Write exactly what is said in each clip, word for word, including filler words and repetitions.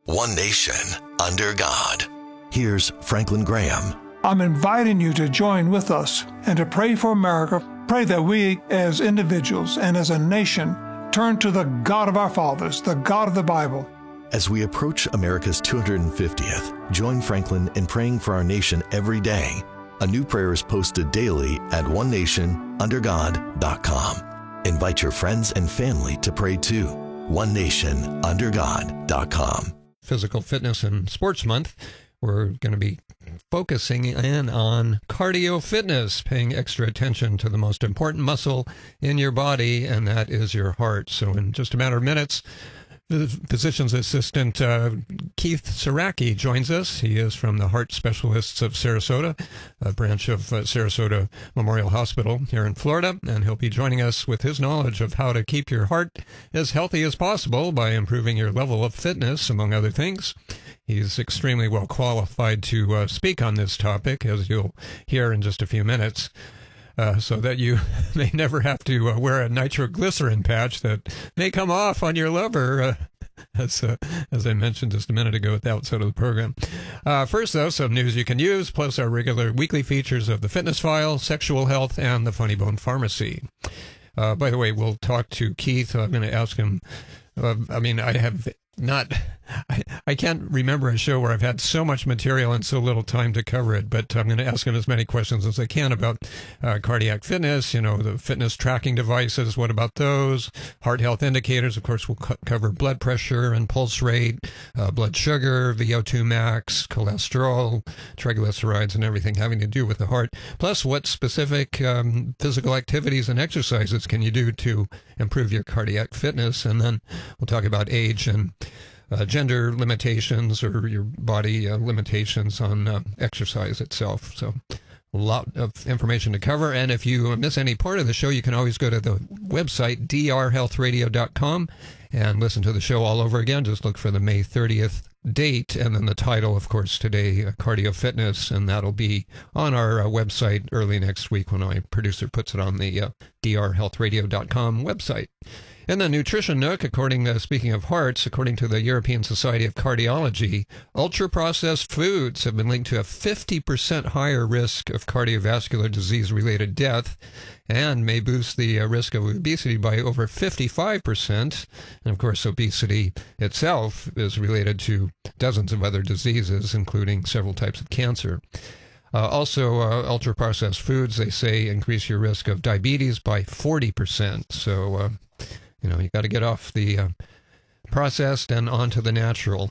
One nation, under God. Here's Franklin Graham. I'm inviting you to join with us and to pray for America. Pray that we as individuals and as a nation turn to the God of our fathers, the God of the Bible. As we approach America's two hundred fiftieth, join Franklin in praying for our nation every day. A new prayer is posted daily at one nation under god dot com. Invite your friends and family to pray too. one nation under god dot com. Physical Fitness and Sports Month, we're going to be focusing in on cardio fitness, paying extra attention to the most important muscle in your body, and that is your heart. So in just a matter of minutes, the physician's assistant uh, Keith Saraki joins us. He is from the Heart Specialists of Sarasota, a branch of uh, Sarasota Memorial Hospital here in Florida, and he'll be joining us with his knowledge of how to keep your heart as healthy as possible by improving your level of fitness, among other things. He's extremely well qualified to uh, speak on this topic, as you'll hear in just a few minutes. Uh, so that you may never have to uh, wear a nitroglycerin patch that may come off on your liver, uh, as uh, as I mentioned just a minute ago at the outset of the program. Uh, first, though, some news you can use, plus our regular weekly features of the Fitness File, Sexual Health, and the Funny Bone Pharmacy. Uh, by the way, we'll talk to Keith. I'm going to ask him. Uh, I mean, I have not, I, I can't remember a show where I've had so much material and so little time to cover it, but I'm going to ask him as many questions as I can about uh, cardiac fitness, you know, the fitness tracking devices, what about those? Heart health indicators, of course, we'll co- cover blood pressure and pulse rate, uh, blood sugar, V O two max, cholesterol, triglycerides, and everything having to do with the heart. Plus, what specific um, physical activities and exercises can you do to improve your cardiac fitness? And then we'll talk about age and Uh, gender limitations or your body uh, limitations on uh, exercise itself. So a lot of information to cover. And if you miss any part of the show, you can always go to the website, d r health radio dot com, and listen to the show all over again. Just look for the May thirtieth date and then the title, of course, today, uh, Cardio Fitness, and that'll be on our uh, website early next week when my producer puts it on the uh, d r health radio dot com website. In the Nutrition Nook, according uh, speaking of hearts, according to the European Society of Cardiology, ultra-processed foods have been linked to a fifty percent higher risk of cardiovascular disease-related death and may boost the uh, risk of obesity by over fifty-five percent. And, of course, obesity itself is related to dozens of other diseases, including several types of cancer. Uh, also, uh, ultra-processed foods, they say, increase your risk of diabetes by forty percent. So, uh, you know, you got to get off the uh, processed and onto the natural.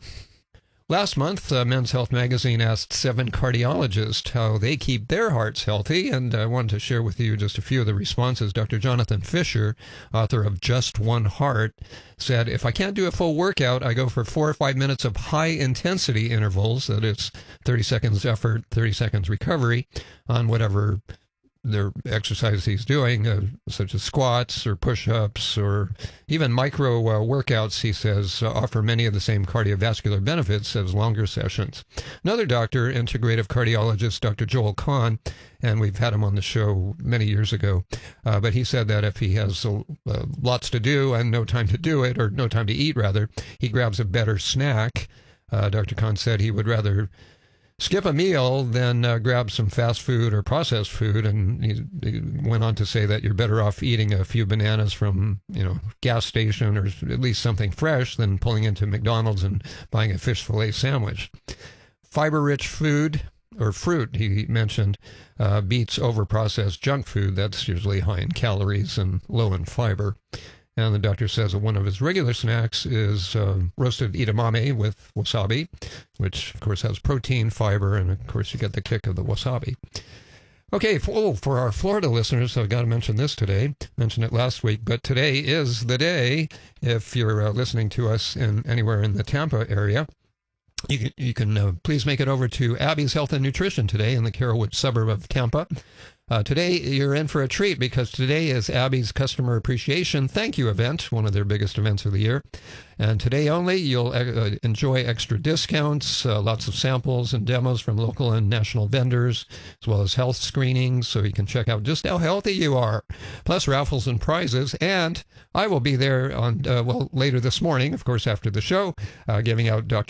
Last month, uh, Men's Health magazine asked seven cardiologists how they keep their hearts healthy, and I wanted to share with you just a few of the responses. Doctor Jonathan Fisher, author of Just One Heart, said, if I can't do a full workout, I go for four or five minutes of high-intensity intervals, that is thirty seconds effort, thirty seconds recovery, on whatever their exercise he's doing, uh, such as squats or push-ups or even micro uh, workouts, he says, uh, offer many of the same cardiovascular benefits as longer sessions. Another doctor, integrative cardiologist, Doctor Joel Kahn, and we've had him on the show many years ago, uh, but he said that if he has uh, lots to do and no time to do it, or no time to eat, rather, he grabs a better snack. Uh, Doctor Kahn said he would rather skip a meal than uh, grab some fast food or processed food, and he, he went on to say that you're better off eating a few bananas from, you know, gas station or at least something fresh than pulling into McDonald's and buying a fish fillet sandwich. Fiber-rich food or fruit, he mentioned, uh, beats over-processed junk food. That's usually high in calories and low in fiber. And the doctor says that one of his regular snacks is uh, roasted edamame with wasabi, which, of course, has protein, fiber, and, of course, you get the kick of the wasabi. Okay, for, oh, for our Florida listeners, I've got to mention this today. Mentioned it last week, but today is the day, if you're uh, listening to us in anywhere in the Tampa area. You can, you can uh, please make it over to Abby's Health and Nutrition today in the Carrollwood suburb of Tampa. Uh, today, you're in for a treat because today is Abby's Customer Appreciation Thank You event, one of their biggest events of the year. And today only, you'll uh, enjoy extra discounts, uh, lots of samples and demos from local and national vendors, as well as health screenings, so you can check out just how healthy you are, plus raffles and prizes. And I will be there on, uh, well, later this morning, of course, after the show, uh, giving out Doctor